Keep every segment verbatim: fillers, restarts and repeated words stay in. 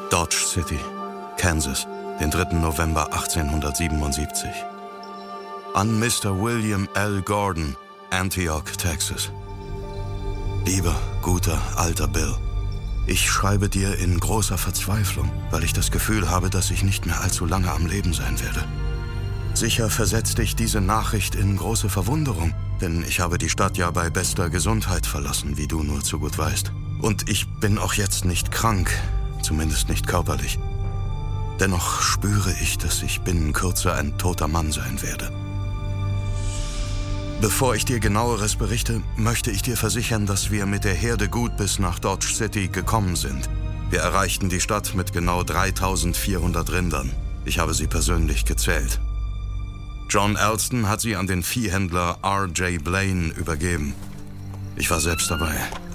Dodge City, Kansas, den dritten November achtzehnhundertsiebenundsiebzig. An Mister William L. Gordon, Antioch, Texas. Lieber, guter, alter Bill, ich schreibe dir in großer Verzweiflung, weil ich das Gefühl habe, dass ich nicht mehr allzu lange am Leben sein werde. Sicher versetzt dich diese Nachricht in große Verwunderung, denn ich habe die Stadt ja bei bester Gesundheit verlassen, wie du nur zu gut weißt. Und ich bin auch jetzt nicht krank, zumindest nicht körperlich. Dennoch spüre ich, dass ich binnen Kürze ein toter Mann sein werde. Bevor ich dir Genaueres berichte, möchte ich dir versichern, dass wir mit der Herde gut bis nach Dodge City gekommen sind. Wir erreichten die Stadt mit genau dreitausendvierhundert Rindern. Ich habe sie persönlich gezählt. John Alston hat sie an den Viehhändler R J Blaine übergeben. Ich war selbst dabei.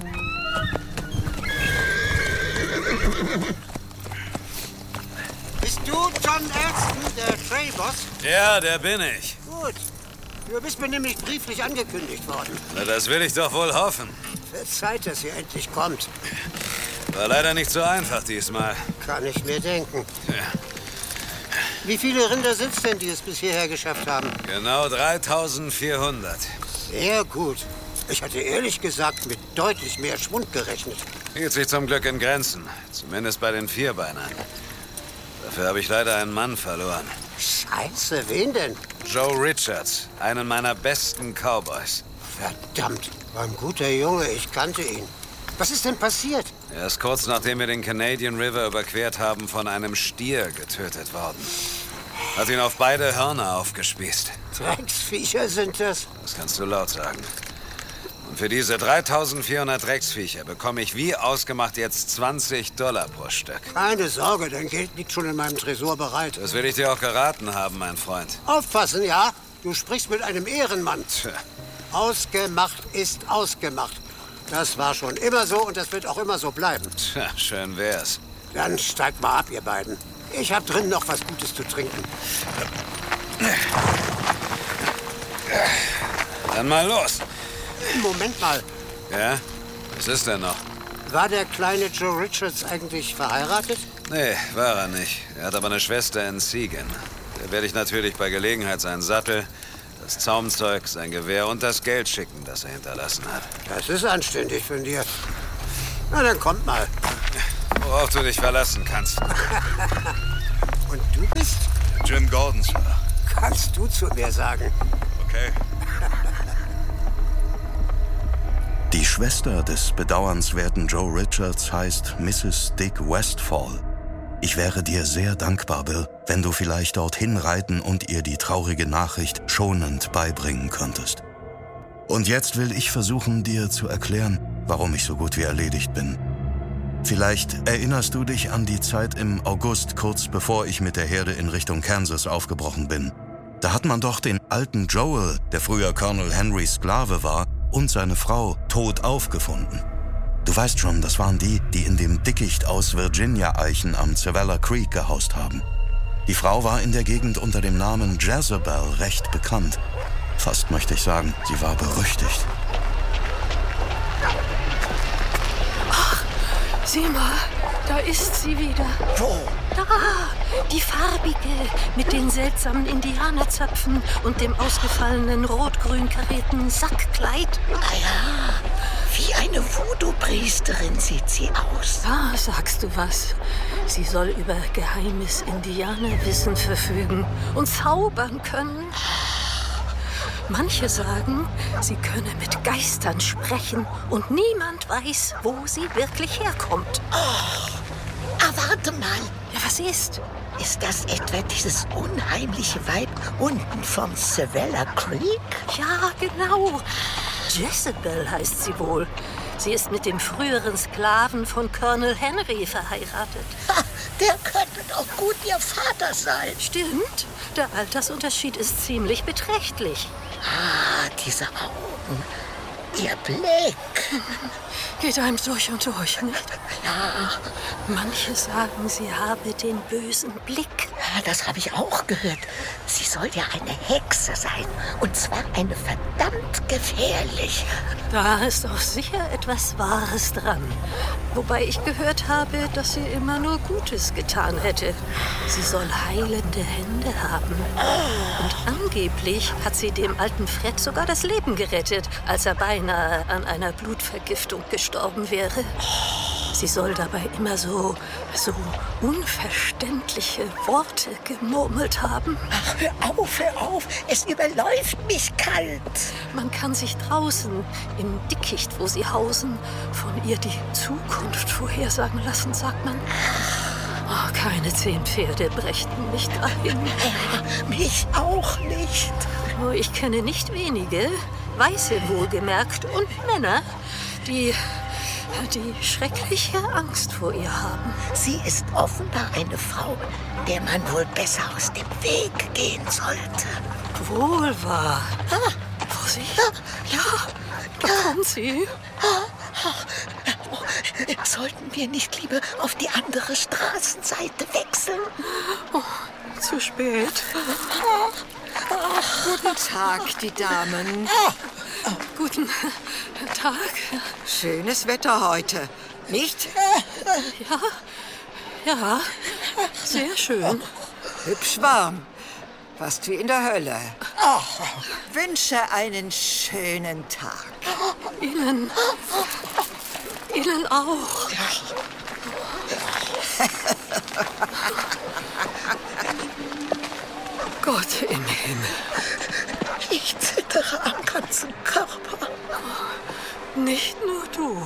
Bist du John Alston, der Trailboss? Ja, der bin ich. Gut. Du bist mir nämlich brieflich angekündigt worden. Na, das will ich doch wohl hoffen. Wird Zeit, dass ihr endlich kommt. War leider nicht so einfach diesmal. Kann ich mir denken. Ja. Wie viele Rinder sind's denn, die es bis hierher geschafft haben? Genau dreitausendvierhundert. Sehr gut. Ich hatte ehrlich gesagt mit deutlich mehr Schwund gerechnet. Hielt sich zum Glück in Grenzen. Zumindest bei den Vierbeinern. Dafür habe ich leider einen Mann verloren. Scheiße, wen denn? Joe Richards, einen meiner besten Cowboys. Verdammt, war ein guter Junge, ich kannte ihn. Was ist denn passiert? Er ist kurz nachdem wir den Canadian River überquert haben, von einem Stier getötet worden. Hat ihn auf beide Hörner aufgespießt. Drecksviecher sind das? Das kannst du laut sagen. Und für diese dreitausendvierhundert Drecksviecher bekomme ich wie ausgemacht jetzt zwanzig Dollar pro Stück. Keine Sorge, dein Geld liegt schon in meinem Tresor bereit. Das will ich dir auch geraten haben, mein Freund. Aufpassen, ja? Du sprichst mit einem Ehrenmann. Tja. Ausgemacht ist ausgemacht. Das war schon immer so und das wird auch immer so bleiben. Tja, schön wär's. Dann steigt mal ab, ihr beiden. Ich hab drin noch was Gutes zu trinken. Dann mal los. Moment mal. Ja? Was ist denn noch? War der kleine Joe Richards eigentlich verheiratet? Nee, war er nicht. Er hat aber eine Schwester in Siegen. Der werde ich natürlich bei Gelegenheit seinen Sattel, das Zaumzeug, sein Gewehr und das Geld schicken, das er hinterlassen hat. Das ist anständig von dir. Na, dann kommt mal. Worauf du dich verlassen kannst. Und du bist? Jim Gordon, Sir. Kannst du zu mir sagen. Okay. Die Schwester des bedauernswerten Joe Richards heißt Misses Dick Westfall. Ich wäre dir sehr dankbar, Bill, wenn du vielleicht dorthin reiten und ihr die traurige Nachricht schonend beibringen könntest. Und jetzt will ich versuchen, dir zu erklären, warum ich so gut wie erledigt bin. Vielleicht erinnerst du dich an die Zeit im August, kurz bevor ich mit der Herde in Richtung Kansas aufgebrochen bin. Da hat man doch den alten Joel, der früher Colonel Henrys Sklave war, und seine Frau tot aufgefunden. Du weißt schon, das waren die, die in dem Dickicht aus Virginia-Eichen am Civella Creek gehaust haben. Die Frau war in der Gegend unter dem Namen Jezebel recht bekannt. Fast möchte ich sagen, sie war berüchtigt. Ach, sieh mal, da ist sie wieder. Wo? Da, die farbige mit den seltsamen Indianerzöpfen und dem ausgefallenen rot-grün karierten Sackkleid. Ah ja, wie eine Voodoo-Priesterin sieht sie aus. Ah, sagst du was? Sie soll über geheimes Indianerwissen verfügen und zaubern können. Manche sagen, sie könne mit Geistern sprechen und niemand weiß, wo sie wirklich herkommt. Oh, ah, warte mal. Ja, was ist? Ist das etwa dieses unheimliche Weib unten vom Civella Creek? Ja, genau. Jezebel heißt sie wohl. Sie ist mit dem früheren Sklaven von Colonel Henry verheiratet. Ha, der könnte doch gut ihr Vater sein. Stimmt. Der Altersunterschied ist ziemlich beträchtlich. Ah, diese Augen. Ihr Blick. Geht einem durch und durch, nicht? Ja. Manche sagen, sie habe den bösen Blick. Ja, das habe ich auch gehört. Sie soll ja eine Hexe sein. Und zwar eine verdammt gefährliche. Da ist auch sicher etwas Wahres dran. Wobei ich gehört habe, dass sie immer nur Gutes getan hätte. Sie soll heilende Hände haben. Und angeblich hat sie dem alten Fred sogar das Leben gerettet, als er beinahe an einer Blutvergiftung gestorben wäre. Sie soll dabei immer so, so unverständliche Worte gemurmelt haben. Ach, hör auf, hör auf. Es überläuft mich kalt. Man kann sich draußen, im Dickicht, wo sie hausen, von ihr die Zukunft vorhersagen lassen, sagt man. Oh, keine zehn Pferde brächten mich dahin. Mich auch nicht. Oh, ich kenne nicht wenige, Weiße wohlgemerkt und Männer, die... die schreckliche Angst vor ihr haben. Sie ist offenbar eine Frau, der man wohl besser aus dem Weg gehen sollte. Wohl wahr. Ah, Vorsicht. ja, Da kommt sie. Oh, sollten wir nicht lieber auf die andere Straßenseite wechseln? Oh, zu spät. Guten Tag, die Damen. Guten Tag. Schönes Wetter heute, nicht? Ja, ja, sehr schön. Hübsch warm. Fast wie in der Hölle. Wünsche einen schönen Tag. Ihnen, Ihnen auch. Gott im Himmel. Ich zittere am ganzen Körper. Nicht nur du.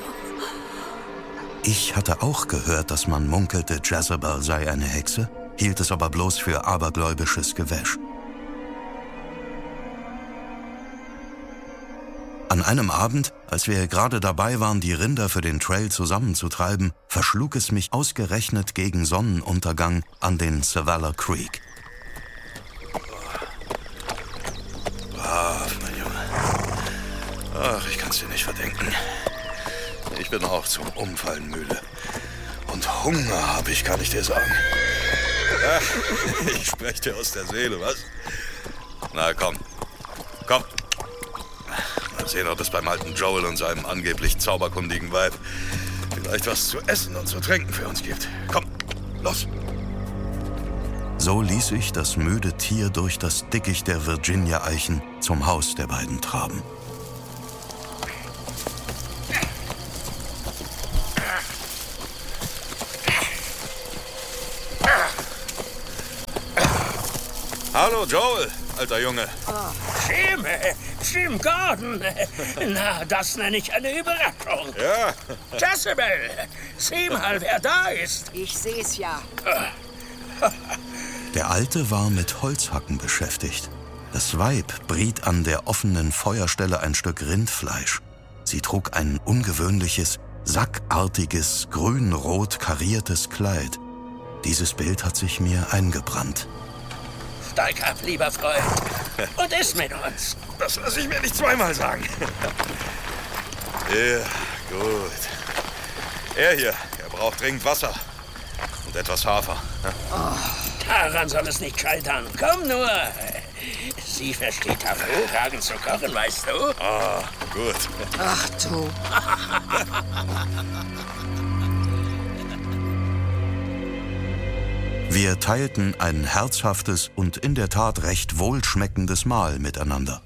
Ich hatte auch gehört, dass man munkelte, Jezebel sei eine Hexe, hielt es aber bloß für abergläubisches Gewäsch. An einem Abend, als wir gerade dabei waren, die Rinder für den Trail zusammenzutreiben, verschlug es mich ausgerechnet gegen Sonnenuntergang an den Savannah Creek. Brav, mein Junge. Ach, ich kann's dir nicht verdenken. Ich bin auch zum Umfallen müde. Und Hunger habe ich, kann ich dir sagen. Ach, ich spreche dir aus der Seele, was? Na, komm. Komm. Mal sehen, ob es beim alten Joel und seinem angeblich zauberkundigen Weib vielleicht was zu essen und zu trinken für uns gibt. Komm, los. So ließ ich das müde Tier durch das Dickicht der Virginia-Eichen zum Haus der beiden traben. Hallo Joel, alter Junge. Jim, Jim Gordon. Na, das nenne ich eine Überraschung. Ja. Jezebel, sieh mal, wer da ist. Ich seh's ja. Der Alte war mit Holzhacken beschäftigt. Das Weib briet an der offenen Feuerstelle ein Stück Rindfleisch. Sie trug ein ungewöhnliches, sackartiges, grün-rot kariertes Kleid. Dieses Bild hat sich mir eingebrannt. Steig ab, lieber Freund, und iss mit uns. Das lasse ich mir nicht zweimal sagen. Ja, gut. Er hier, er braucht dringend Wasser und etwas Hafer. Oh, daran soll es nicht scheitern. Komm nur. Sie versteht hervorragend zu kochen, weißt du? Ah, gut. Ach du. Wir teilten ein herzhaftes und in der Tat recht wohlschmeckendes Mahl miteinander.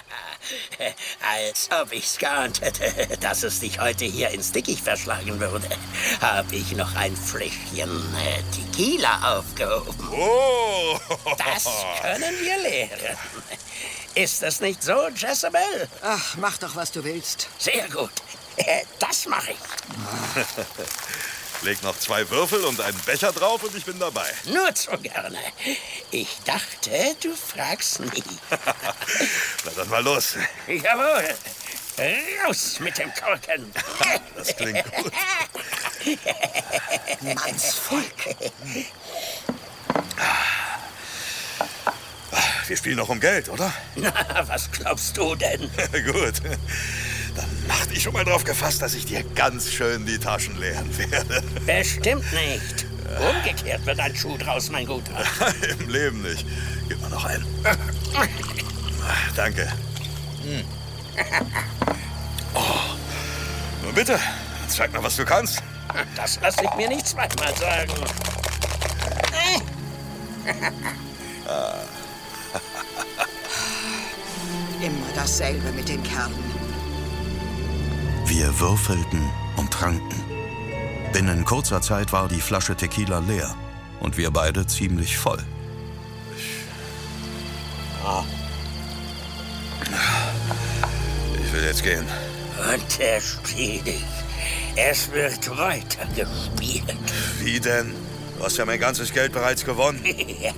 Als ob ich's geahnt hätte, dass es dich heute hier ins Dickicht verschlagen würde, habe ich noch ein Fläschchen äh, Tequila aufgehoben. Oh! Das können wir lehren. Ist das nicht so, Jezebel? Ach, mach doch, was du willst. Sehr gut. Äh, das mache ich. Leg noch zwei Würfel und einen Becher drauf und ich bin dabei. Nur zu gerne. Ich dachte, du fragst nie. Na dann mal los. Jawohl. Raus mit dem Korken. Das klingt gut. Mannsvolk. Wir spielen noch um Geld, oder? Na, was glaubst du denn? Gut. Dann mach dich schon mal drauf gefasst, dass ich dir ganz schön die Taschen leeren werde. Bestimmt nicht. Umgekehrt wird ein Schuh draus, mein Guter. Im Leben nicht. Gib mal noch einen. Danke. Hm. Oh. Nun bitte, Zeig mal, was du kannst. Das lasse ich mir nicht zweimal sagen. Immer dasselbe mit den Kerlen. Wir würfelten und tranken. Binnen kurzer Zeit war die Flasche Tequila leer und wir beide ziemlich voll. Ich will jetzt gehen. Unterschiedlich. Es wird weitergespielt. Wie denn? Du hast ja mein ganzes Geld bereits gewonnen. Ja,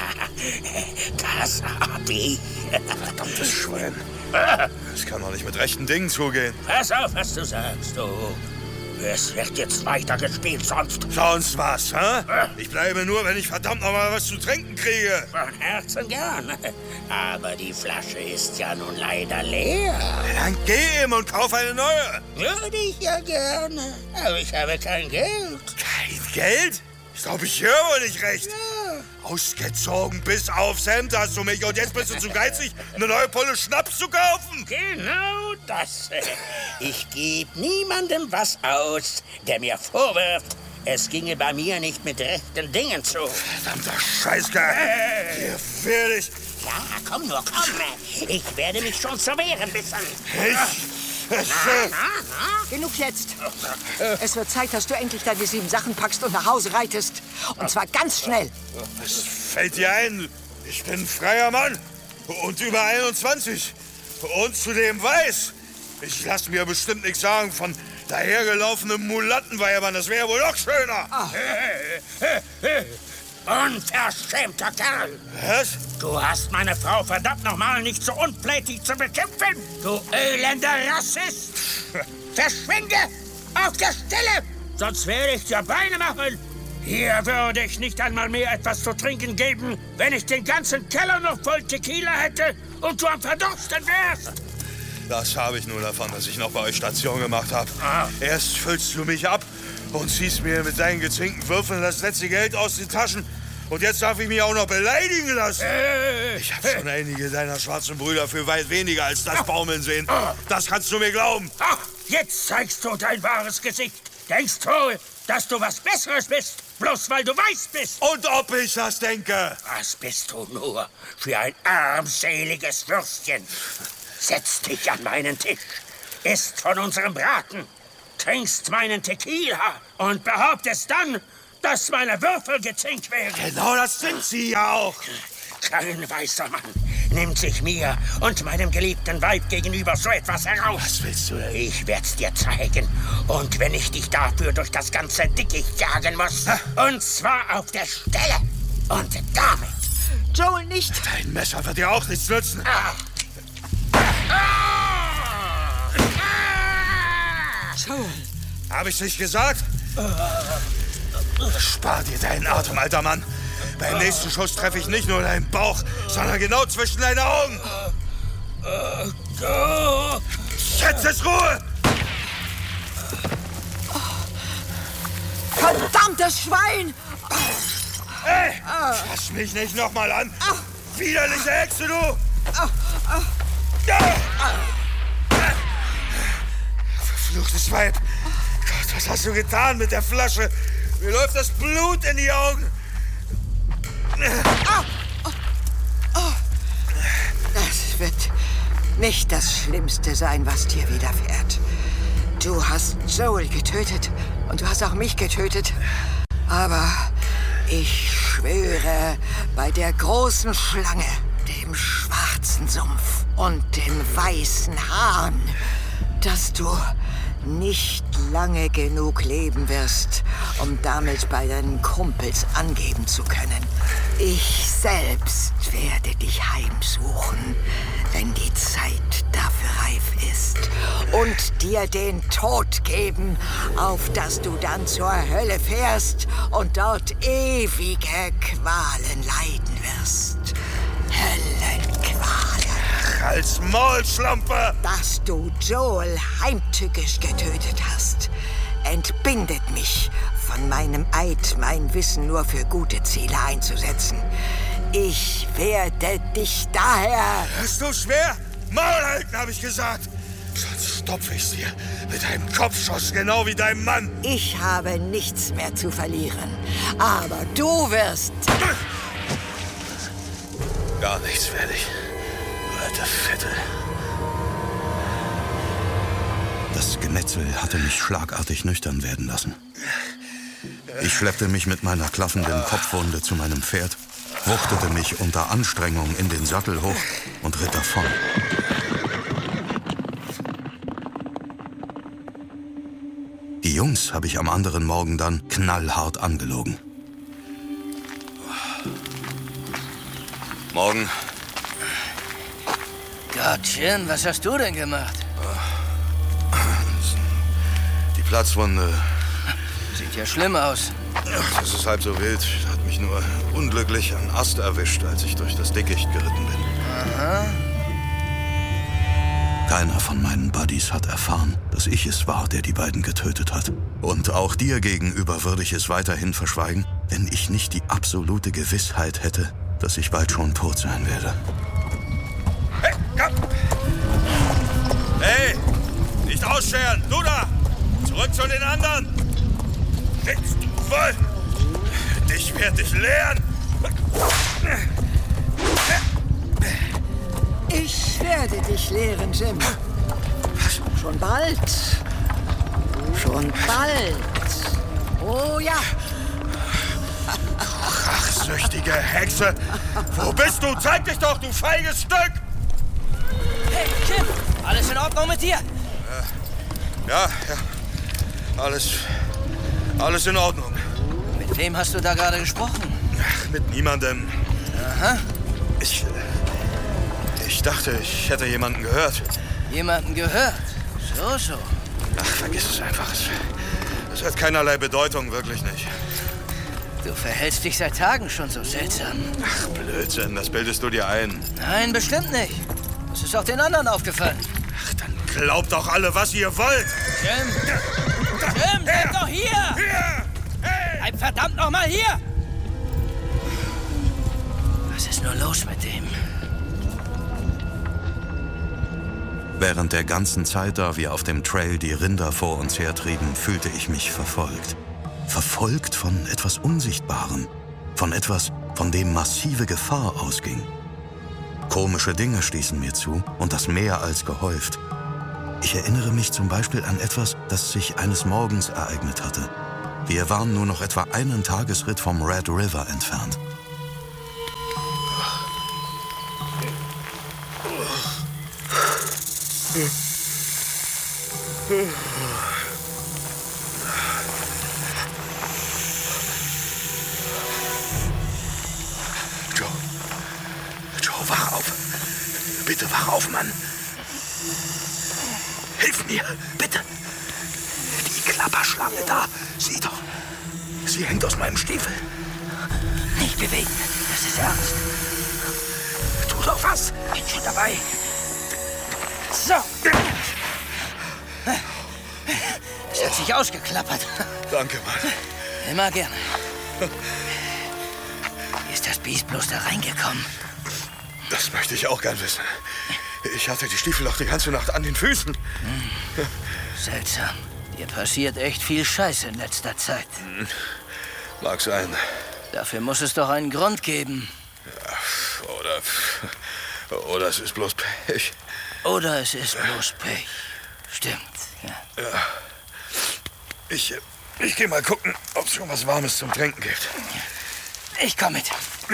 das hab ich. Verdammtes Schwein. Das kann doch nicht mit rechten Dingen zugehen. Pass auf, was du sagst, du. Es wird jetzt weitergespielt, sonst... Sonst was, hä? Ich bleibe nur, wenn ich verdammt noch mal was zu trinken kriege. Von Herzen gern. Aber die Flasche ist ja nun leider leer. Dann geh ihm und kauf eine neue. Würde ich ja gerne. Aber ich habe kein Geld. Kein Geld? Ich glaube, ich höre wohl nicht recht. Ja. Ausgezogen bis aufs Hemd hast du mich und jetzt bist du zu geizig, eine neue Pulle Schnaps zu kaufen. Genau das. Ich gebe niemandem was aus, der mir vorwirft, es ginge bei mir nicht mit rechten Dingen zu. Verdammter Scheißkerl. Hey. Hier werde ich... Ja, komm nur, komm. Ich werde mich schon zu wehren wissen. Ich... Na, na, na. Genug jetzt. Es wird Zeit, dass du endlich deine sieben Sachen packst und nach Hause reitest. Und zwar ganz schnell. Was fällt dir ein? Ich bin ein freier Mann und über einundzwanzig und zudem weiß. Ich lass mir bestimmt nichts sagen von dahergelaufenen Mulattenweibern. Das wäre wohl noch schöner. Ach. Unverschämter Kerl! Was? Du hast meine Frau verdammt nochmal nicht so unplätig zu bekämpfen! Du elender Rassist! Verschwinde! Auf der Stelle! Sonst werde ich dir Beine machen! Hier würde ich nicht einmal mehr etwas zu trinken geben, wenn ich den ganzen Keller noch voll Tequila hätte und du am Verdursten wärst! Das habe ich nur davon, dass ich noch bei euch Station gemacht habe. Ah. Erst füllst du mich ab und ziehst mir mit deinen gezinkten Würfeln das letzte Geld aus den Taschen. Und jetzt darf ich mich auch noch beleidigen lassen. Äh, Ich habe schon einige deiner schwarzen Brüder für weit weniger als das baumeln sehen. Das kannst du mir glauben. Ach, jetzt zeigst du dein wahres Gesicht. Denkst du, dass du was Besseres bist, bloß weil du weiß bist? Und ob ich das denke? Was bist du nur für ein armseliges Würstchen? Setz dich an meinen Tisch, isst von unserem Braten, trinkst meinen Tequila und behauptest dann, dass meine Würfel gezinkt wären. Genau das sind sie ja auch. Kein weißer Mann nimmt sich mir und meinem geliebten Weib gegenüber so etwas heraus. Was willst du denn? Ich werd's dir zeigen. Und wenn ich dich dafür durch das ganze Dickicht jagen muss. Ha? Und zwar auf der Stelle. Und damit. Joel, nicht! Dein Messer wird dir auch nichts nützen. Ah. Ah. Joel. Hab ich's nicht gesagt? Spar dir deinen Atem, alter Mann. Beim nächsten Schuss treffe ich nicht nur deinen Bauch, sondern genau zwischen deine Augen. Jetzt ist Ruhe! Verdammtes Schwein! Ey, fass mich nicht nochmal an! Widerliche Hexe, du! Verfluchtes Weib! Gott, was hast du getan mit der Flasche? Mir läuft das Blut in die Augen! Das wird nicht das Schlimmste sein, was dir widerfährt. Du hast Joel getötet und du hast auch mich getötet. Aber ich schwöre bei der großen Schlange, dem schwarzen Sumpf und den weißen Haaren, dass du nicht lange genug leben wirst, um damit bei deinen Kumpels angeben zu können. Ich selbst werde dich heimsuchen, wenn die Zeit dafür reif ist, und dir den Tod geben, auf dass du dann zur Hölle fährst und dort ewige Qualen leiden wirst. Höllenqualen. Als Maulschlampe! Dass du Joel heimtückisch getötet hast, entbindet mich von meinem Eid, mein Wissen nur für gute Ziele einzusetzen. Ich werde dich daher... Hast du schwer? Maul halten, habe ich gesagt! Sonst verstopfe ich's dir. Mit einem Kopfschuss, genau wie deinem Mann. Ich habe nichts mehr zu verlieren. Aber du wirst... Gar nichts werde ich. Du alte Fette. Das Gemetzel hatte mich schlagartig nüchtern werden lassen. Ich schleppte mich mit meiner klaffenden Kopfwunde zu meinem Pferd, wuchtete mich unter Anstrengung in den Sattel hoch und ritt davon. Die Jungs habe ich am anderen Morgen dann knallhart angelogen. Morgen. Gottchen, was hast du denn gemacht? Die Platzwunde. Sieht ja schlimm aus. Ach, das ist halb so wild. Hat mich nur unglücklich an Ast erwischt, als ich durch das Dickicht geritten bin. Aha. Keiner von meinen Buddies hat erfahren, dass ich es war, der die beiden getötet hat. Und auch dir gegenüber würde ich es weiterhin verschweigen, wenn ich nicht die absolute Gewissheit hätte, dass ich bald schon tot sein werde. Hey, komm! Hey! Nicht ausscheren! Du da! Zurück zu den anderen! Nichts voll! Dich werd ich lehren! Ich werde dich lehren, Jim. Schon bald. Schon bald. Oh ja. Rachsüchtige Hexe! Wo bist du? Zeig dich doch, du feiges Stück! Hey, Jim! Alles in Ordnung mit dir? Ja, ja. Alles... Alles in Ordnung. Mit wem hast du da gerade gesprochen? Ach, mit niemandem. Aha. Ich... Ich dachte, ich hätte jemanden gehört. Jemanden gehört? So, so. Ach, vergiss es einfach. Es, es hat keinerlei Bedeutung, wirklich nicht. Du verhältst dich seit Tagen schon so seltsam. Ach, Blödsinn, das bildest du dir ein. Nein, bestimmt nicht. Das ist auch den anderen aufgefallen. Ach, dann glaubt doch alle, was ihr wollt. Jim! Jim, bleib doch hier! Hier! Hey! Bleib verdammt noch mal hier! Was ist nur los mit dem? Während der ganzen Zeit, da wir auf dem Trail die Rinder vor uns hertrieben, fühlte ich mich verfolgt. Verfolgt von etwas Unsichtbarem. Von etwas, von dem massive Gefahr ausging. Komische Dinge stießen mir zu und das mehr als gehäuft. Ich erinnere mich zum Beispiel an etwas, das sich eines Morgens ereignet hatte. Wir waren nur noch etwa einen Tagesritt vom Red River entfernt. Joe. Joe, wach auf. Bitte wach auf, Mann. Hilf mir, bitte. Die Klapperschlange da. Sieh doch. Sie hängt aus meinem Stiefel. Nicht bewegen. Das ist ernst. Tu doch was. Bin schon dabei. So. Es hat sich ausgeklappert. Danke, Mann. Immer gerne. Wie ist das Biest bloß da reingekommen? Das möchte ich auch gern wissen. Ich hatte die Stiefel noch die ganze Nacht an den Füßen. Hm. Seltsam. Dir passiert echt viel Scheiß in letzter Zeit. Hm. Mag sein. Dafür muss es doch einen Grund geben. Ja, oder... Oder es ist bloß Pech. Oder es ist bloß Pech. Stimmt, ja. Ja. Ich... Ich gehe mal gucken, ob es schon was Warmes zum Trinken gibt. Ich komme mit. Ja.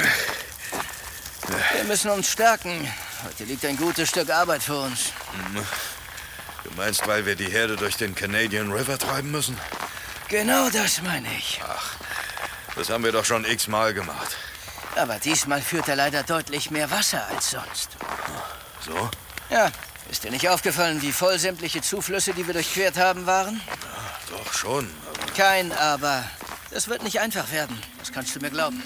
Wir müssen uns stärken. Heute liegt ein gutes Stück Arbeit vor uns. Du meinst, weil wir die Herde durch den Canadian River treiben müssen? Genau das meine ich. Ach, das haben wir doch schon x-mal gemacht. Aber diesmal führt er leider deutlich mehr Wasser als sonst. So? Ja. Ist dir nicht aufgefallen, wie voll sämtliche Zuflüsse, die wir durchquert haben, waren? Ja, doch schon. Aber... Kein Aber. Das wird nicht einfach werden. Das kannst du mir glauben.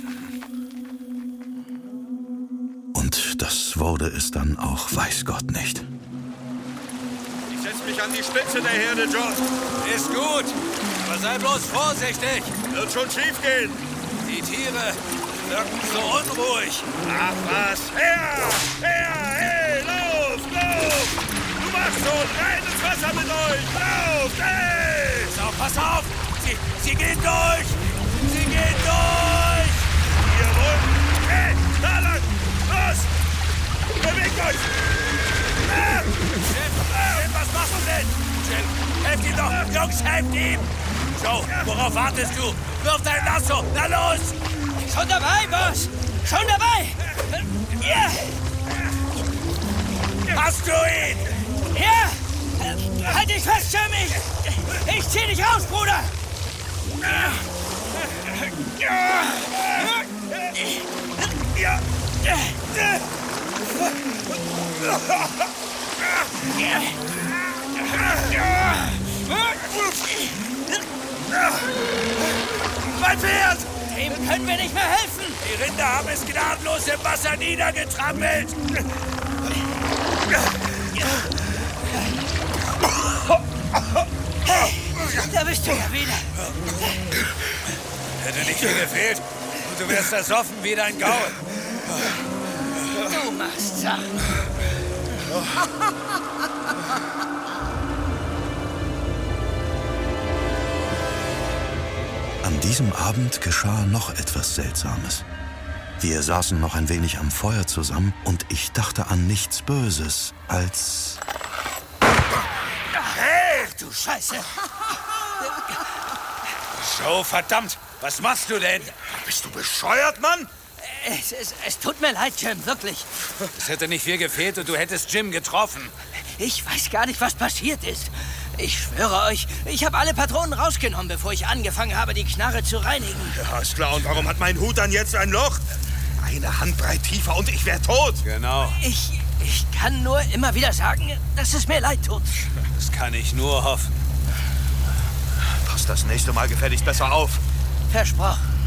Und das wurde es dann auch, weiß Gott nicht. Ich setz mich an die Spitze der Herde, John. Ist gut. Aber sei bloß vorsichtig. Wird schon schief gehen. Die Tiere wirken so unruhig. Ach was. Her! Her! Hey! Lauf! Lauf! Du Ach so, rein ins Wasser mit euch! Lauft, ey! So, pass auf! Sie, sie gehen durch! Sie gehen durch! Jawohl! Hey, da lang! Los! Bewegt euch! Ah! Jim, Jim, was machst du denn? Jim, helft ihm doch! Jungs, helft ihm! Joe, worauf wartest du? Wirf dein Lasso! Na los! Schon dabei, Boss! Schon dabei! Ja! Hast du ihn? Ja! Halt dich fest, Jim! Ich, ich zieh dich raus, Bruder! Ja! Mein Pferd! Dem können wir nicht mehr helfen! Die Rinder haben es gnadenlos im Wasser niedergetrampelt! Hey, da bist du ja wieder! Hätte nicht viel gefehlt und du wärst ersoffen wie dein Gaul. Du machst Sachen! An diesem Abend geschah noch etwas Seltsames. Wir saßen noch ein wenig am Feuer zusammen und ich dachte an nichts Böses, als... Hey! Du Scheiße! Joe, verdammt! Was machst du denn? Bist du bescheuert, Mann? Es, es, es tut mir leid, Jim, wirklich. Es hätte nicht viel gefehlt und du hättest Jim getroffen. Ich weiß gar nicht, was passiert ist. Ich schwöre euch, ich habe alle Patronen rausgenommen, bevor ich angefangen habe, die Knarre zu reinigen. Ja, ist klar. Und warum hat mein Hut dann jetzt ein Loch? Eine Handbreit tiefer und ich wäre tot. Genau. Ich, ich kann nur immer wieder sagen, dass es mir leid tut. Das kann ich nur hoffen. Pass das nächste Mal gefälligst besser auf. Versprochen.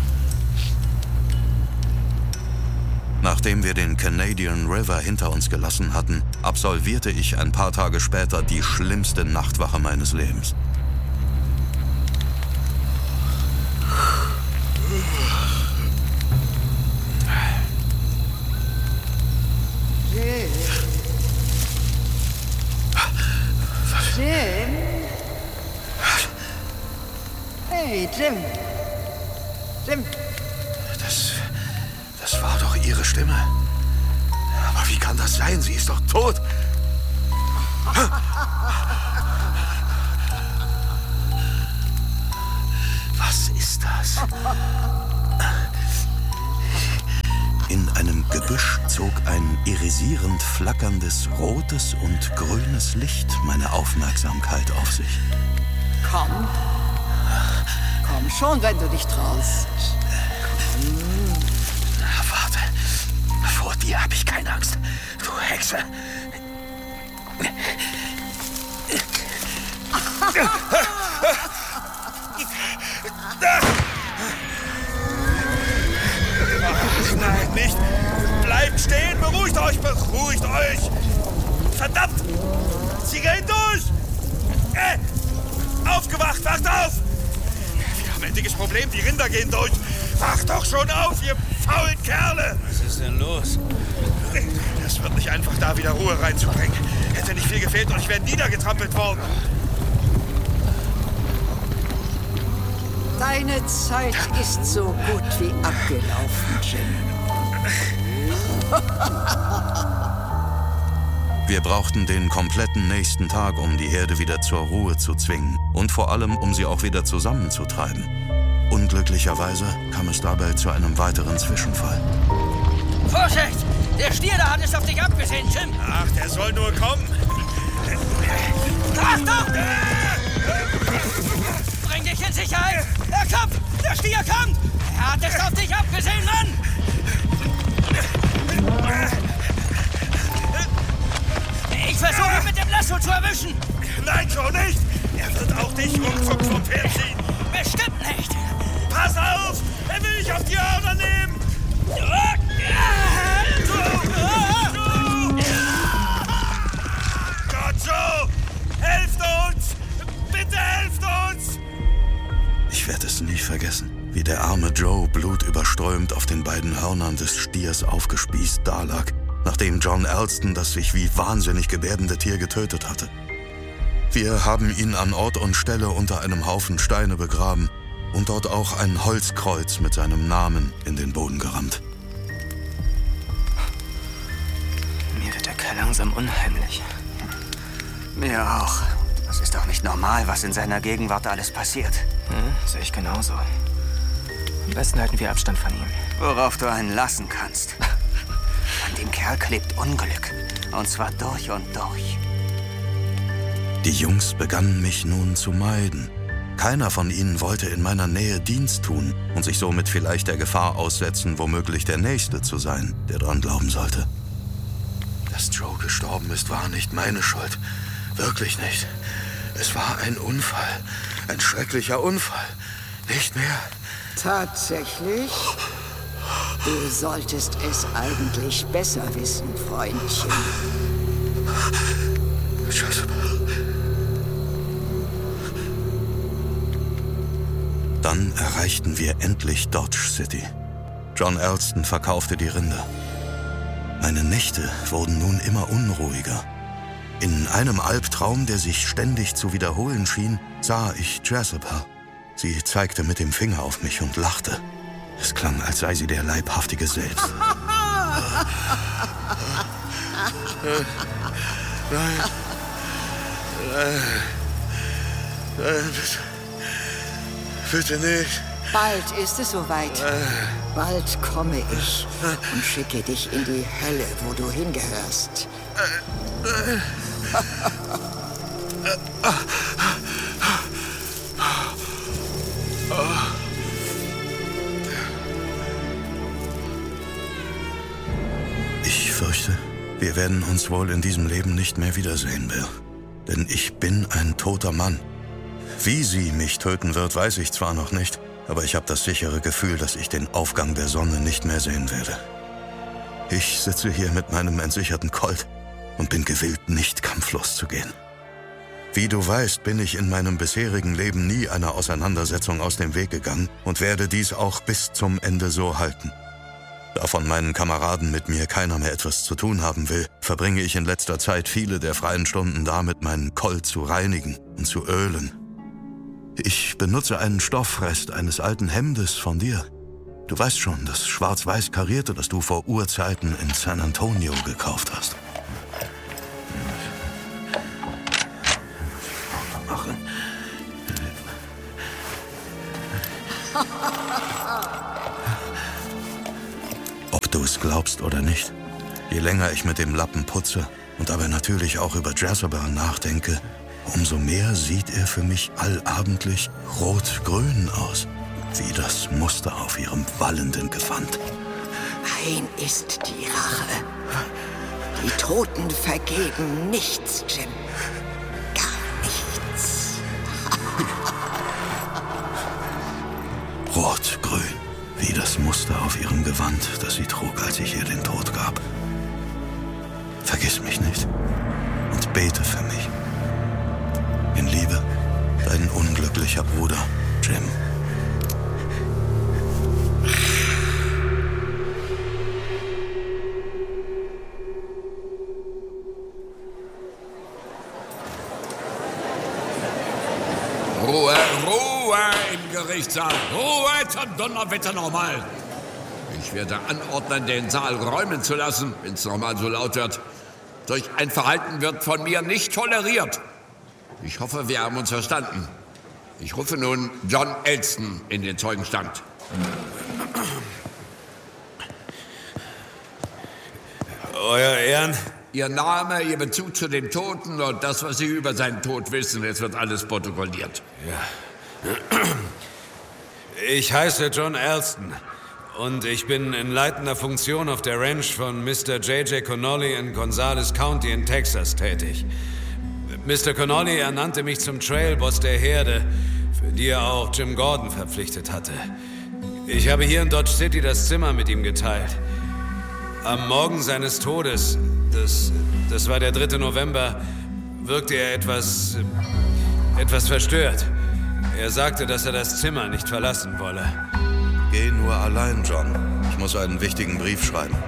Nachdem wir den Canadian River hinter uns gelassen hatten, absolvierte ich ein paar Tage später die schlimmste Nachtwache meines Lebens. Jim? Jim? Hey, Jim. Jim. Das, das war doch ihre Stimme. Aber wie kann das sein? Sie ist doch tot. Was ist das? In einem Gebüsch zog ein irisierend flackerndes rotes und grünes Licht meine Aufmerksamkeit auf sich. Komm. Komm schon, wenn du dich traust. Na, warte. Vor dir habe ich keine Angst. Du Hexe. Nein, nicht. Bleibt stehen, beruhigt euch, beruhigt euch. Verdammt! Sie gehen durch! Äh, aufgewacht, wacht auf! Wir haben ein dickes Problem, die Rinder gehen durch. Wacht doch schon auf, ihr faulen Kerle! Was ist denn los? Das wird nicht einfach, da wieder Ruhe reinzubringen. Hätte nicht viel gefehlt und ich wäre niedergetrampelt worden. Deine Zeit ist so gut wie abgelaufen, Jim. Wir brauchten den kompletten nächsten Tag, um die Herde wieder zur Ruhe zu zwingen und vor allem, um sie auch wieder zusammenzutreiben. Unglücklicherweise kam es dabei zu einem weiteren Zwischenfall. Vorsicht! Der Stier da hat es auf dich abgesehen, Jim! Ach, der soll nur kommen. Achtung! Bring dich in Sicherheit! Er kommt! Der Stier kommt! Er hat es auf dich abgesehen, Mann! Ich versuche ihn mit dem Lasso zu erwischen! Nein, schon nicht! Er wird auch dich ruckzuck vom Pferd ziehen! Bestimmt nicht! Pass auf! Er will dich auf die Ader nehmen! Gott, Joe! Helft uns! Bitte helft uns! Ich werde es nie vergessen, wie der arme Joe blutüberströmt auf den beiden Hörnern des Stiers aufgespießt dalag nachdem John Alston das sich wie wahnsinnig gebärdende Tier getötet hatte. Wir haben ihn an Ort und Stelle unter einem Haufen Steine begraben und dort auch ein Holzkreuz mit seinem Namen in den Boden gerammt. Mir wird der Kerl langsam unheimlich. Mir auch. Das ist doch nicht normal, was in seiner Gegenwart alles passiert. Hm, sehe ich genauso. Am besten halten wir Abstand von ihm. Worauf du einen lassen kannst. An dem Kerl klebt Unglück. Und zwar durch und durch. Die Jungs begannen mich nun zu meiden. Keiner von ihnen wollte in meiner Nähe Dienst tun und sich somit vielleicht der Gefahr aussetzen, womöglich der Nächste zu sein, der dran glauben sollte. Dass Joe gestorben ist, war nicht meine Schuld. Wirklich nicht. Es war ein Unfall. Ein schrecklicher Unfall. Nicht mehr. Tatsächlich? Du solltest es eigentlich besser wissen, Freundchen. Tschüss. Dann erreichten wir endlich Dodge City. John Alston verkaufte die Rinder. Meine Nächte wurden nun immer unruhiger. In einem Albtraum, der sich ständig zu wiederholen schien, sah ich Jezebel. Sie zeigte mit dem Finger auf mich und lachte. Es klang, als sei sie der Leibhaftige selbst. Nein. Nein. Nein, bitte nicht. Bald ist es soweit. Bald komme ich und schicke dich in die Hölle, wo du hingehörst. Ich fürchte, wir werden uns wohl in diesem Leben nicht mehr wiedersehen, Bill. Denn ich bin ein toter Mann. Wie sie mich töten wird, weiß ich zwar noch nicht, aber ich habe das sichere Gefühl, dass ich den Aufgang der Sonne nicht mehr sehen werde. Ich sitze hier mit meinem entsicherten Colt und bin gewillt, nicht kampflos zu gehen. Wie du weißt, bin ich in meinem bisherigen Leben nie einer Auseinandersetzung aus dem Weg gegangen und werde dies auch bis zum Ende so halten. Da von meinen Kameraden mit mir keiner mehr etwas zu tun haben will, verbringe ich in letzter Zeit viele der freien Stunden damit, meinen Colt zu reinigen und zu ölen. Ich benutze einen Stoffrest eines alten Hemdes von dir. Du weißt schon, das schwarz-weiß karierte, das du vor Urzeiten in San Antonio gekauft hast. Machen. Ob du es glaubst oder nicht, je länger ich mit dem Lappen putze und aber natürlich auch über Jezebel nachdenke, umso mehr sieht er für mich allabendlich rot-grün aus, wie das Muster auf ihrem wallenden Gewand. Ein ist die Rache. Die Toten vergeben nichts, Jim. Gar nichts. Rot-grün, wie das Muster auf ihrem Gewand, das sie trug, als ich ihr den Tod gab. Vergiss mich nicht und bete für mich. In Liebe, dein unglücklicher Bruder, Jim. Ruhe, Ruhe im Gerichtssaal. Ruhe zum Donnerwetter nochmal. Ich werde anordnen, den Saal räumen zu lassen, wenn es nochmal so laut wird. Solch ein Verhalten wird von mir nicht toleriert. Ich hoffe, wir haben uns verstanden. Ich rufe nun John Alston in den Zeugenstand. Euer Ehren? Ihr Name, Ihr Bezug zu dem Toten und das, was Sie über seinen Tod wissen, es wird alles protokolliert. Ja. Ich heiße John Alston und ich bin in leitender Funktion auf der Ranch von Mister J J Connolly in Gonzales County in Texas tätig. Mister Connolly ernannte mich zum Trailboss der Herde, für die er auch Jim Gordon verpflichtet hatte. Ich habe hier in Dodge City das Zimmer mit ihm geteilt. Am Morgen seines Todes, das, das war der dritte November, wirkte er etwas, etwas verstört. Er sagte, dass er das Zimmer nicht verlassen wolle. Geh nur allein, John. Ich muss einen wichtigen Brief schreiben.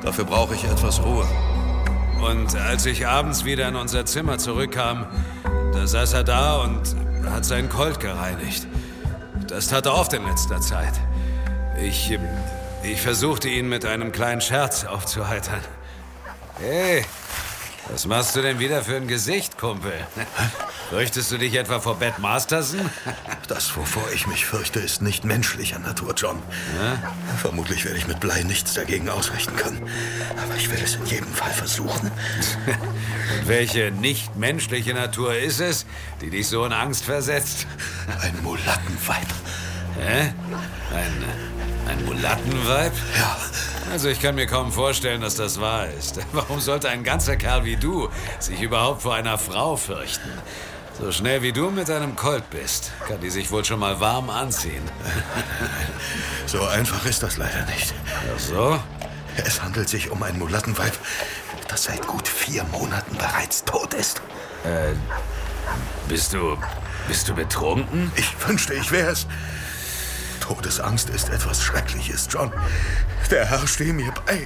Dafür brauche ich etwas Ruhe. Und als ich abends wieder in unser Zimmer zurückkam, da saß er da und hat seinen Colt gereinigt. Das tat er oft in letzter Zeit. Ich, ich versuchte ihn mit einem kleinen Scherz aufzuheitern. Hey, was machst du denn wieder für ein Gesicht, Kumpel? Fürchtest du dich etwa vor Bat Masterson? Das, wovor ich mich fürchte, ist nicht menschlicher Natur, John. Ja? Vermutlich werde ich mit Blei nichts dagegen ausrichten können. Aber ich will es in jedem Fall versuchen. Und welche nicht menschliche Natur ist es, die dich so in Angst versetzt? Ein Mulattenweib. Hä? Ein, ein Mulattenweib? Ja. Also ich kann mir kaum vorstellen, dass das wahr ist. Warum sollte ein ganzer Kerl wie du sich überhaupt vor einer Frau fürchten? So schnell wie du mit einem Colt bist, kann die sich wohl schon mal warm anziehen. So einfach ist das leider nicht. Ach so? Es handelt sich um ein Mulattenweib, das seit gut vier Monaten bereits tot ist. Äh, bist du, bist du betrunken? Ich wünschte, ich wär's. Todesangst ist etwas Schreckliches, John. Der Herr stehe mir bei.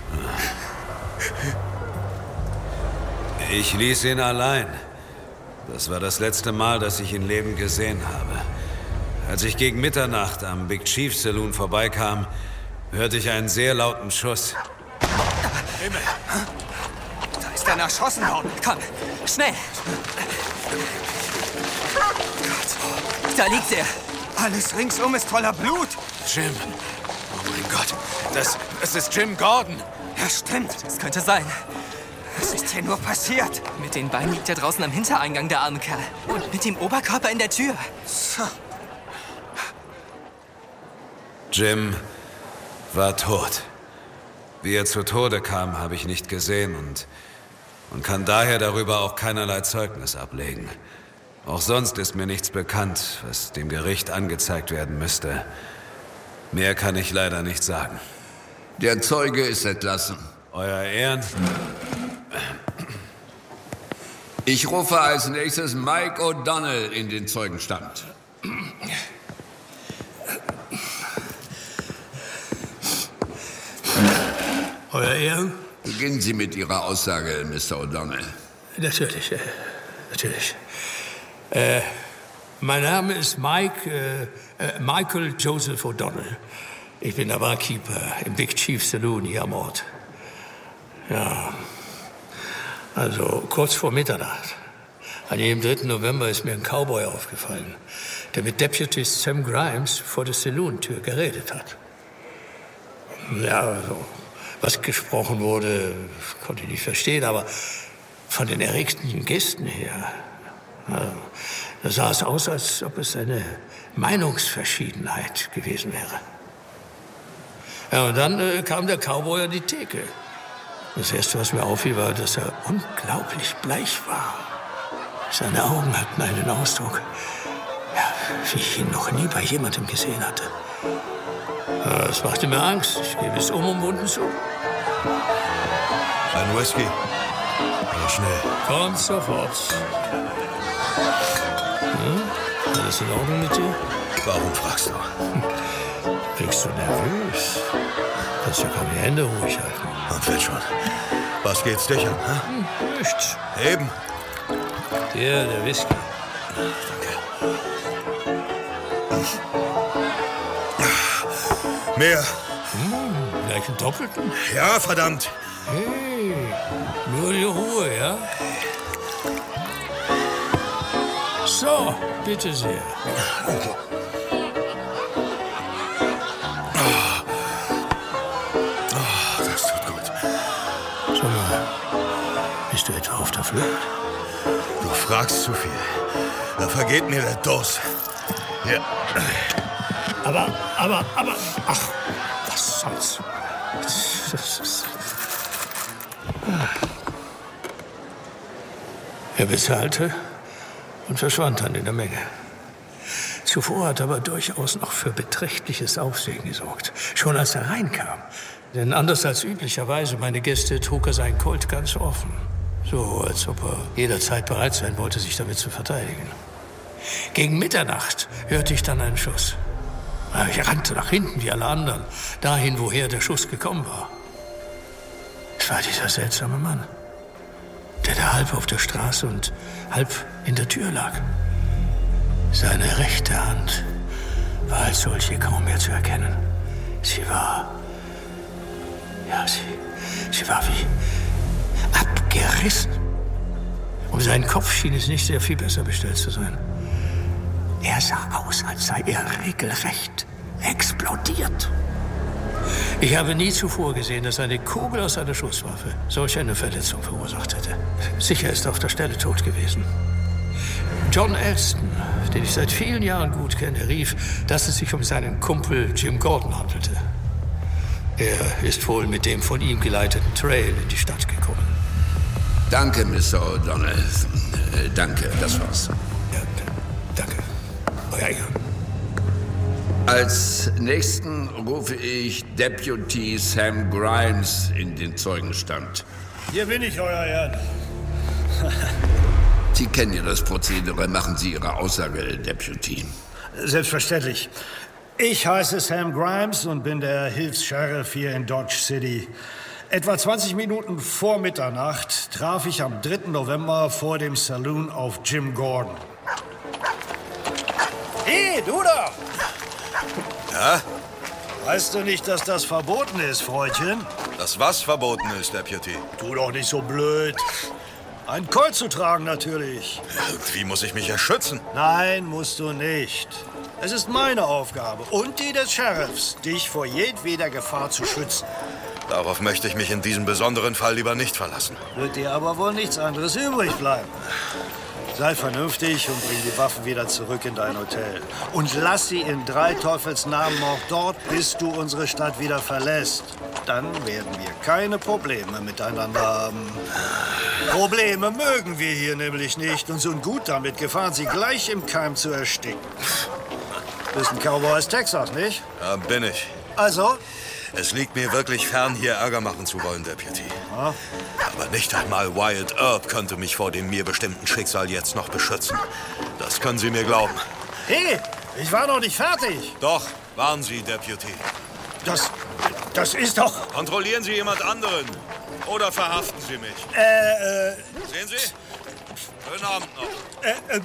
Ich ließ ihn allein. Das war das letzte Mal, dass ich ihn lebend gesehen habe. Als ich gegen Mitternacht am Big Chief Saloon vorbeikam, hörte ich einen sehr lauten Schuss. Himmel! Da ist einer erschossen worden. Komm, schnell! Gott, da liegt er. Alles ringsum ist voller Blut. Jim. Oh mein Gott. Das, das ist Jim Gordon. Ja, stimmt. Das könnte sein. Was ist hier nur passiert? Mit den Beinen liegt er draußen am Hintereingang, der arme Kerl. Und mit dem Oberkörper in der Tür. So. Jim war tot. Wie er zu Tode kam, habe ich nicht gesehen und, und kann daher darüber auch keinerlei Zeugnis ablegen. Auch sonst ist mir nichts bekannt, was dem Gericht angezeigt werden müsste. Mehr kann ich leider nicht sagen. Der Zeuge ist entlassen. Euer Ehren. Ich rufe als nächstes Mike O'Donnell in den Zeugenstand. Euer Ehren? Beginnen Sie mit Ihrer Aussage, Mister O'Donnell. Natürlich, äh, natürlich. Äh, mein Name ist Mike, äh, äh, Michael Joseph O'Donnell. Ich bin der Barkeeper im Big Chief Saloon hier am Ort. Ja, also kurz vor Mitternacht. An jedem dritten November ist mir ein Cowboy aufgefallen, der mit Deputy Sam Grimes vor der Saloon-Tür geredet hat. Ja, also, was gesprochen wurde, konnte ich nicht verstehen, aber von den erregten Gästen her, also, da sah es aus, als ob es eine Meinungsverschiedenheit gewesen wäre. Ja, und dann äh, kam der Cowboy an die Theke. Das Erste, was mir auffiel, war, dass er unglaublich bleich war. Seine Augen hatten einen Ausdruck, ja, wie ich ihn noch nie bei jemandem gesehen hatte. Ja, das machte mir Angst. Ich gebe es unumwunden zu. Ein Whisky. Aber schnell. Kommt sofort. Hm? Alles in Ordnung mit dir? Warum fragst du? Bist du nervös? Kannst ja kaum die Hände ruhig halten. Und wird schon. Was geht's dich an? Hm? Hm, nichts. Eben. Der, der Whisky. Danke. Mehr. Hm, gleich einen Doppelten? Ja, verdammt. Hey, nur die Ruhe, ja? So, bitte sehr. Oh, das tut gut. Sag mal, bist du etwa auf der Flucht? Du fragst zu viel. Da vergeht mir der Durst. Ja. Aber, aber, aber, ach, was soll's? Das ist... Er bezahlte und verschwand dann in der Menge. Zuvor hat er aber durchaus noch für beträchtliches Aufsehen gesorgt. Schon als er reinkam. Denn anders als üblicherweise, meine Gäste, trug er seinen Colt ganz offen. So, als ob er jederzeit bereit sein wollte, sich damit zu verteidigen. Gegen Mitternacht hörte ich dann einen Schuss. Ich rannte nach hinten wie alle anderen, dahin, woher der Schuss gekommen war. Es war dieser seltsame Mann, der da halb auf der Straße und halb in der Tür lag. Seine rechte Hand war als solche kaum mehr zu erkennen. Sie war... Ja, sie, sie war wie abgerissen. Um seinen Kopf schien es nicht sehr viel besser bestellt zu sein. Er sah aus, als sei er regelrecht explodiert. Ich habe nie zuvor gesehen, dass eine Kugel aus einer Schusswaffe solch eine Verletzung verursacht hätte. Sicher ist er auf der Stelle tot gewesen. John Elston, den ich seit vielen Jahren gut kenne, rief, dass es sich um seinen Kumpel Jim Gordon handelte. Er ist wohl mit dem von ihm geleiteten Trail in die Stadt gekommen. Danke, Mister O'Donnell. Äh, danke, das war's. Ja, danke. Euer Ehren. Als nächsten rufe ich Deputy Sam Grimes in den Zeugenstand. Hier bin ich, Euer Ehren. Sie kennen ja das Prozedere. Machen Sie Ihre Aussage, Deputy. Selbstverständlich. Ich heiße Sam Grimes und bin der Hilfs-Sheriff hier in Dodge City. Etwa zwanzig Minuten vor Mitternacht traf ich am dritten November vor dem Saloon auf Jim Gordon. Hey, du da! Ja? Weißt du nicht, dass das verboten ist, Freundchen? Dass was verboten ist, Deputy? Tu doch nicht so blöd. Ein Colt zu tragen, natürlich. Irgendwie muss ich mich ja schützen. Nein, musst du nicht. Es ist meine Aufgabe und die des Sheriffs, dich vor jedweder Gefahr zu schützen. Darauf möchte ich mich in diesem besonderen Fall lieber nicht verlassen. Wird dir aber wohl nichts anderes übrig bleiben. Sei vernünftig und bring die Waffen wieder zurück in dein Hotel. Und lass sie in drei Teufels Namen auch dort, bis du unsere Stadt wieder verlässt. Dann werden wir keine Probleme miteinander haben. Probleme mögen wir hier nämlich nicht und sind gut damit gefahren, sie gleich im Keim zu ersticken. Bist ein Cowboy aus Texas, nicht? Ja, bin ich. Also? Es liegt mir wirklich fern, hier Ärger machen zu wollen, Deputy. Ja. Aber nicht einmal Wyatt Earp könnte mich vor dem mir bestimmten Schicksal jetzt noch beschützen. Das können Sie mir glauben. Hey, ich war noch nicht fertig. Doch, waren Sie, Deputy. Das, das ist doch... Kontrollieren Sie jemand anderen oder verhaften Sie mich. Äh, äh... Sehen Sie? Schönen Abend noch. Äh, äh...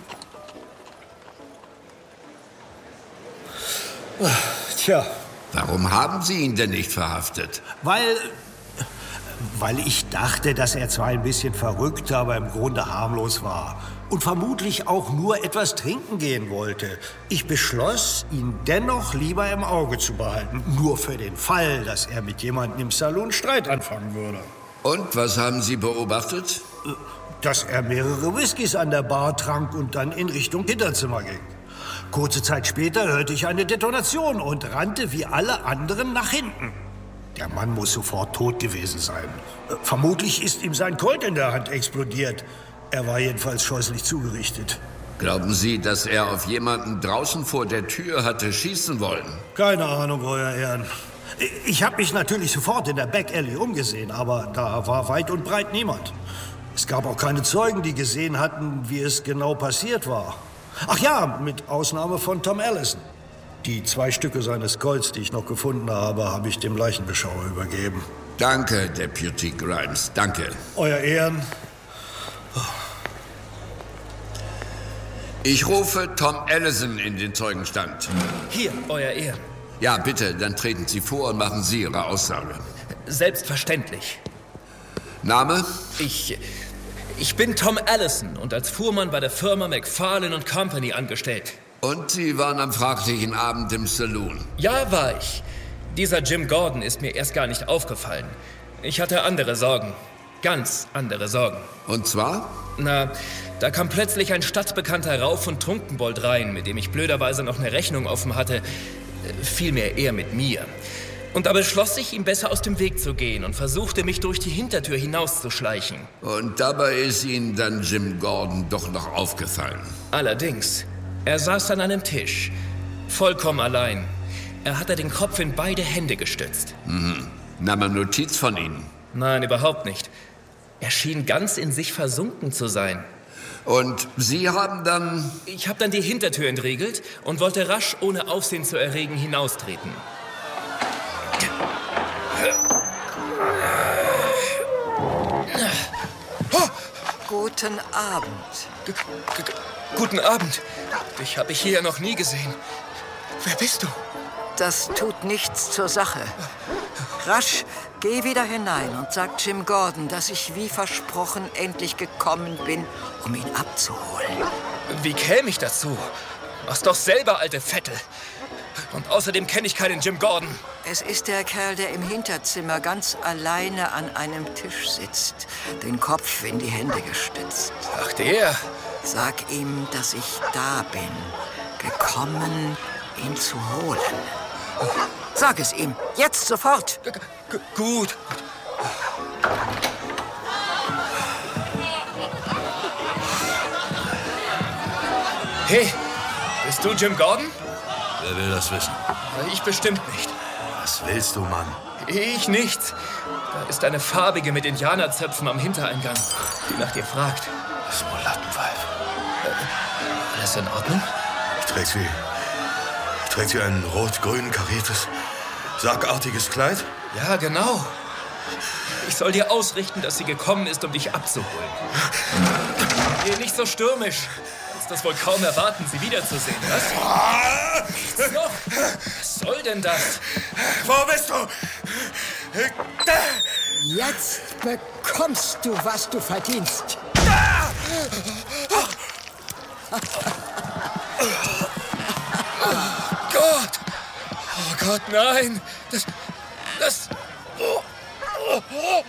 Tja. Warum haben Sie ihn denn nicht verhaftet? Weil... Weil ich dachte, dass er zwar ein bisschen verrückt, aber im Grunde harmlos war. Und vermutlich auch nur etwas trinken gehen wollte. Ich beschloss, ihn dennoch lieber im Auge zu behalten. Nur für den Fall, dass er mit jemandem im Salon Streit anfangen würde. Und was haben Sie beobachtet? Dass er mehrere Whiskys an der Bar trank und dann in Richtung Hinterzimmer ging. Kurze Zeit später hörte ich eine Detonation und rannte wie alle anderen nach hinten. Der Mann muss sofort tot gewesen sein. Vermutlich ist ihm sein Colt in der Hand explodiert. Er war jedenfalls scheußlich zugerichtet. Glauben Sie, dass er auf jemanden draußen vor der Tür hatte schießen wollen? Keine Ahnung, Euer Ehren. Ich habe mich natürlich sofort in der Back Alley umgesehen, aber da war weit und breit niemand. Es gab auch keine Zeugen, die gesehen hatten, wie es genau passiert war. Ach ja, mit Ausnahme von Tom Allison. Die zwei Stücke seines Colts, die ich noch gefunden habe, habe ich dem Leichenbeschauer übergeben. Danke, Deputy Grimes, danke. Euer Ehren. Ich rufe Tom Allison in den Zeugenstand. Hier, Euer Ehren. Ja, bitte, dann treten Sie vor und machen Sie Ihre Aussage. Selbstverständlich. Name? Ich... Ich bin Tom Allison und als Fuhrmann bei der Firma McFarlane und Company angestellt. Und Sie waren am fraglichen Abend im Saloon? Ja, war ich. Dieser Jim Gordon ist mir erst gar nicht aufgefallen. Ich hatte andere Sorgen. Ganz andere Sorgen. Und zwar? Na, da kam plötzlich ein stadtbekannter Rauf- und Trunkenbold rein, mit dem ich blöderweise noch eine Rechnung offen hatte. Vielmehr eher mit mir. Und da beschloss ich, ihm besser aus dem Weg zu gehen und versuchte, mich durch die Hintertür hinauszuschleichen. Und dabei ist Ihnen dann Jim Gordon doch noch aufgefallen? Allerdings. Er saß an einem Tisch. Vollkommen allein. Er hatte den Kopf in beide Hände gestützt. Mhm. Nahm er Notiz von Ihnen? Nein, überhaupt nicht. Er schien ganz in sich versunken zu sein. Und Sie haben dann... Ich habe dann die Hintertür entriegelt und wollte rasch, ohne Aufsehen zu erregen, hinaustreten. Guten Abend. G g guten Abend. Dich habe ich hier noch nie gesehen. Wer bist du? Das tut nichts zur Sache. Rasch, geh wieder hinein und sag Jim Gordon, dass ich wie versprochen endlich gekommen bin, um ihn abzuholen. Wie käme ich dazu? Mach's doch selber, alte Vettel. Und außerdem kenne ich keinen Jim Gordon. Es ist der Kerl, der im Hinterzimmer ganz alleine an einem Tisch sitzt, den Kopf in die Hände gestützt. Ach, der? Sag ihm, dass ich da bin, gekommen, ihn zu holen. Sag es ihm, jetzt sofort. G g gut. Hey, bist du Jim Gordon? Wer will das wissen? Ich bestimmt nicht. Was willst du, Mann? Ich nichts. Da ist eine Farbige mit Indianerzöpfen am Hintereingang, die nach dir fragt. Das Mulattenweib. Äh, alles in Ordnung? Trägt sie... Trägt sie ein rot-grün kariertes, sackartiges Kleid? Ja, genau. Ich soll dir ausrichten, dass sie gekommen ist, um dich abzuholen. Geh nicht so stürmisch. Das wohl kaum erwarten, sie wiederzusehen, was? Nichts noch? Was soll denn das? Wo bist du? Jetzt bekommst du, was du verdienst. Oh Gott! Oh Gott, nein! Das... das... Oh, oh, oh.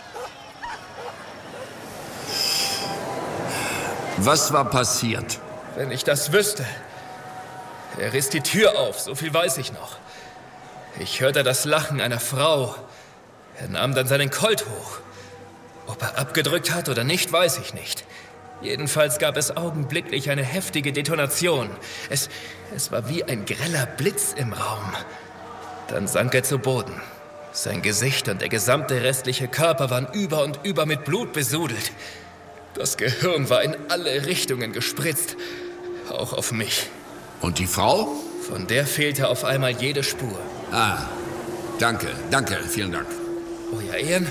Was war passiert? Wenn ich das wüsste. Er riss die Tür auf, so viel weiß ich noch. Ich hörte das Lachen einer Frau. Er nahm dann seinen Colt hoch. Ob er abgedrückt hat oder nicht, weiß ich nicht. Jedenfalls gab es augenblicklich eine heftige Detonation. Es, es war wie ein greller Blitz im Raum. Dann sank er zu Boden. Sein Gesicht und der gesamte restliche Körper waren über und über mit Blut besudelt. Das Gehirn war in alle Richtungen gespritzt, auch auf mich. Und die Frau? Von der fehlte auf einmal jede Spur. Ah, danke, danke, vielen Dank. Euer Ehren?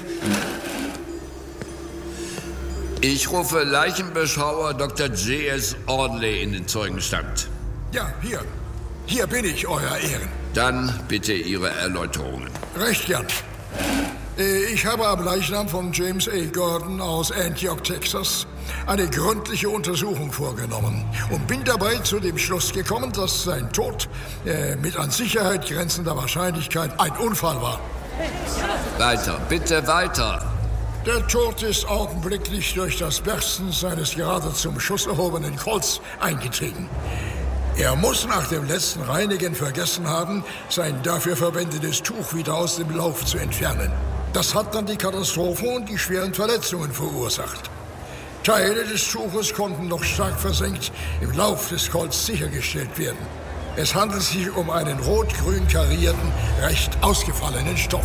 Ich rufe Leichenbeschauer Doktor J S Audley in den Zeugenstand. Ja, hier. Hier bin ich, Euer Ehren. Dann bitte Ihre Erläuterungen. Recht gern. Ich habe am Leichnam von James A. Gordon aus Antioch, Texas, eine gründliche Untersuchung vorgenommen und bin dabei zu dem Schluss gekommen, dass sein Tod äh, mit an Sicherheit grenzender Wahrscheinlichkeit ein Unfall war. Weiter, bitte weiter. Der Tod ist augenblicklich durch das Bersten seines gerade zum Schuss erhobenen Colts eingetreten. Er muss nach dem letzten Reinigen vergessen haben, sein dafür verwendetes Tuch wieder aus dem Lauf zu entfernen. Das hat dann die Katastrophe und die schweren Verletzungen verursacht. Teile des Tuches konnten noch stark versenkt im Lauf des Colts sichergestellt werden. Es handelt sich um einen rot-grün karierten, recht ausgefallenen Stoff.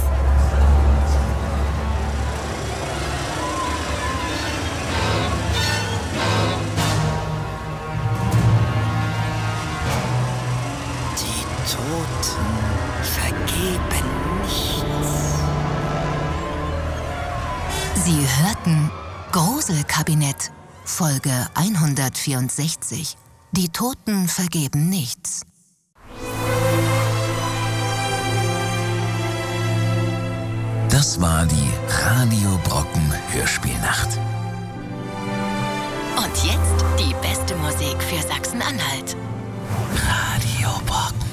Die Toten vergeben nichts. Sie hörten Gruselkabinett, Folge hundertvierundsechzig. Die Toten vergeben nichts. Das war die Radio Brocken Hörspielnacht. Und jetzt die beste Musik für Sachsen-Anhalt. Radio Brocken.